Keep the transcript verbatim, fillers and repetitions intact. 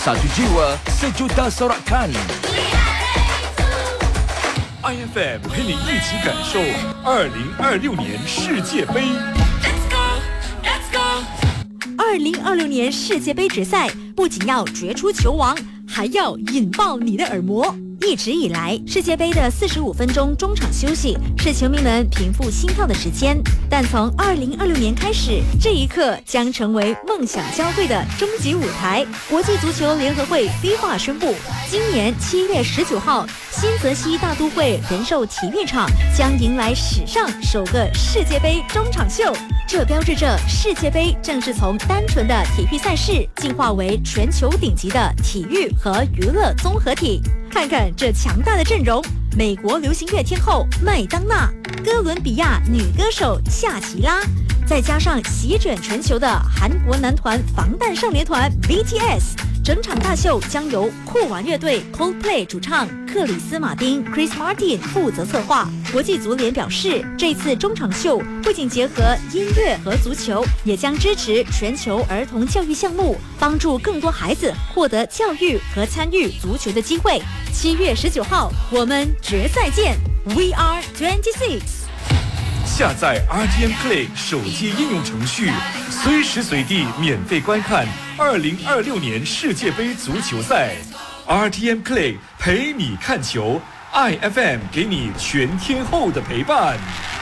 satu jiwa sejuta sorakan。I F M 陪你一起感受二零二六年世界杯。 二零二六年世界杯决赛不仅要决出球王，还要引爆你的耳膜。一直以来，世界杯的四十五分钟中场休息是球迷们平复心跳的时间，但从二零二六年开始，这一刻将成为梦想交汇的终极舞台。国际足球联合会 FIFA 宣布，今年七月十九号，新泽西大都会人寿体育场将迎来史上首个世界杯中场秀。这标志着世界杯正式从单纯的体育赛事进化为全球顶级的体育和娱乐综合体。看看这强大的阵容：美国流行乐天后麦当娜，哥伦比亚女歌手夏奇拉，再加上席卷全球的韩国男团防弹少年团 B T S。整场大秀将由酷玩乐队 Coldplay 主唱克里斯马丁 Chris Martin 负责策划。国际足联表示，这次中场秀不仅结合音乐和足球，也将支持全球儿童教育项目，帮助更多孩子获得教育和参与足球的机会。七月十九号，我们决赛见 ！We are twenty-six。 下载 R T M Play 手机应用程序，随时随地免费观看二零二六年世界杯足球赛。R T M Play 陪你看球，I F M 给你全天候的陪伴。